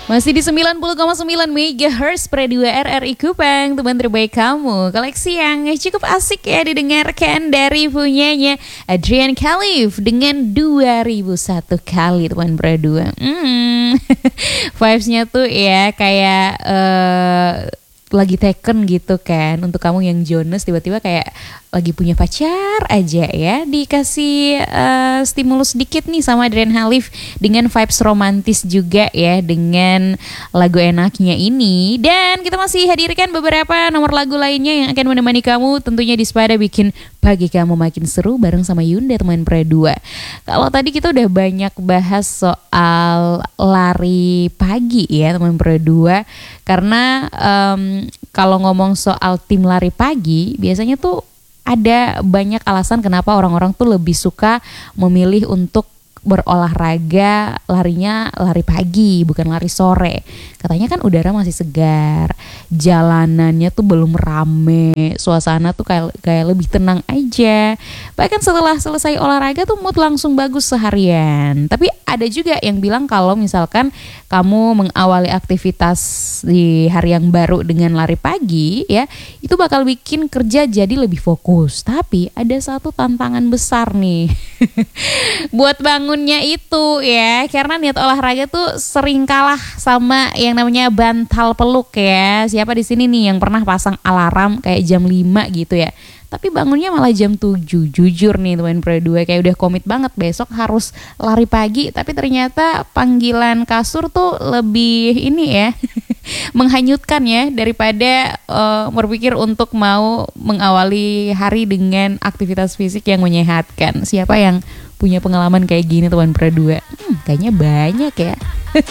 Masih di 90,9 MHz Pre 2 RRI Kupang, teman terbaik kamu. Koleksi yang cukup asik ya didengarkan dari punyanya Adrian Khalif dengan 2001 kali teman Pre 2. Vibes-nya tuh ya kayak lagi taken gitu kan. Untuk kamu yang Jonas tiba-tiba kayak lagi punya pacar aja ya, dikasih stimulus sedikit nih sama Adrian Khalif dengan vibes romantis juga ya dengan lagu enaknya ini. Dan kita masih hadirkan beberapa nomor lagu lainnya yang akan menemani kamu tentunya di Sepada bikin pagi kamu makin seru bareng sama Yunda teman Pre 2. Kalau tadi kita udah banyak bahas soal lari pagi ya teman Pre 2, karena kalau ngomong soal tim lari pagi biasanya tuh ada banyak alasan kenapa orang-orang tuh lebih suka memilih untuk berolahraga larinya lari pagi bukan lari sore. Katanya kan udara masih segar, jalanannya tuh belum rame, suasana tuh kayak lebih tenang aja. Bahkan setelah selesai olahraga tuh mood langsung bagus seharian. Tapi ada juga yang bilang kalau misalkan kamu mengawali aktivitas di hari yang baru dengan lari pagi ya, itu bakal bikin kerja jadi lebih fokus. Tapi ada satu tantangan besar nih buat bangunnya itu ya, karena niat olahraga tuh sering kalah sama yang namanya bantal peluk ya. Siapa di sini nih yang pernah pasang alarm kayak jam 5 gitu ya, tapi bangunnya malah jam 7. Jujur nih teman Pre 2 kayak udah komit banget besok harus lari pagi, tapi ternyata panggilan kasur tuh lebih ini ya menghanyutkan ya daripada berpikir untuk mau mengawali hari dengan aktivitas fisik yang menyehatkan. Siapa yang punya pengalaman kayak gini teman Pre 2? Kayaknya banyak ya.